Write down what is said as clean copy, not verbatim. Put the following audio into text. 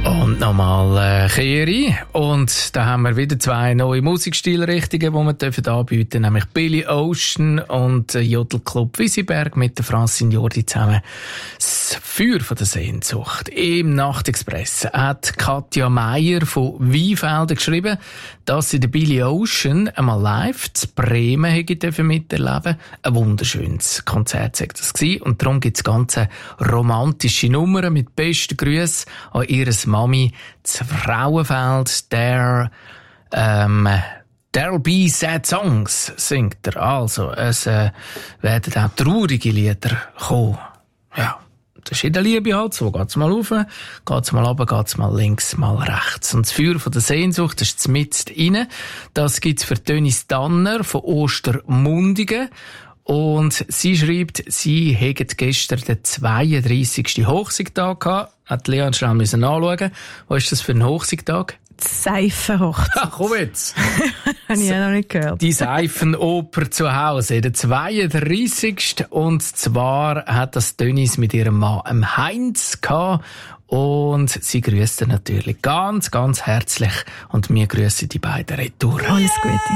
Und nochmal Kehri. Und da haben wir wieder zwei neue Musikstilrichtungen, die wir anbieten dürfen, nämlich Billy Ocean und Jodelclub Wisiberg mit der Francine Jordi zusammen. Das Feuer von der Sehnsucht. Im Nachtexpress hat Katja Meier von Weinfelden geschrieben, dass sie den Billy Ocean einmal live zu Bremen miterleben. Ein wunderschönes Konzert war das gewesen. Und darum gibt es ganze romantische Nummern mit besten Grüßen an ihres Mami zu Frauenfeld. There'll be sad songs, singt er. Also, es werden auch traurige Lieder kommen. Ja, das ist in der Liebe halt so. Geht's mal rauf, geht's mal runter, geht's mal links, mal rechts. Und das Feuer von der Sehnsucht, das ist mitten rein. Das gibt's für Dönis Danner von Ostermundigen. Und sie schreibt, sie hätten gestern den 32. Hochzeitstag gehabt. Hat Leon schnell nachschauen. Was ist das für ein Hochzeitstag? Seifenhochzeit. Ach, komm jetzt. Habe ich ja noch nicht gehört. Die Seifenoper zu Hause, der 32. Und zwar hat das Dönis mit ihrem Mann Heinz gehabt. Und sie grüßt natürlich ganz, ganz herzlich. Und wir grüßen die beiden retour. Alles Gute.